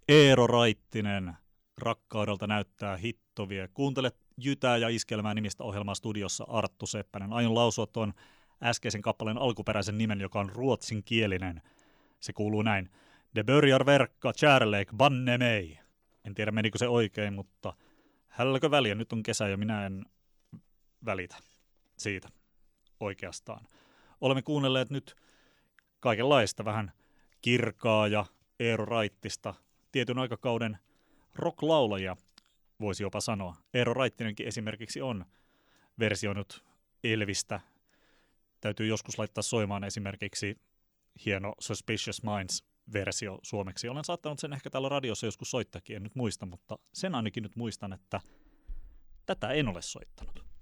Eero Raittinen, Rakkaudelta näyttää hittovie. Kuuntele Jytää ja Iskelmää nimistä ohjelmaa studiossa Arttu Seppänen. Aion lausua tuon äskeisen kappaleen alkuperäisen nimen, joka on ruotsinkielinen. Se kuuluu näin. De börjar verkka kärlek banne mig. En tiedä menikö se oikein, mutta hälläkö väliä? Nyt on kesä ja minä en välitä siitä oikeastaan. Olemme kuunnelleet nyt kaikenlaista, vähän Kirkaa ja Eero Raittista, tietyn aikakauden rock-laulajia, voisi jopa sanoa. Eero Raittinenkin esimerkiksi on versioinut Elvistä. Täytyy joskus laittaa soimaan esimerkiksi hieno Suspicious Minds-versio suomeksi. Olen saattanut sen ehkä täällä radiossa joskus soittaakin, en nyt muista, mutta sen ainakin nyt muistan, että tätä en ole soittanut.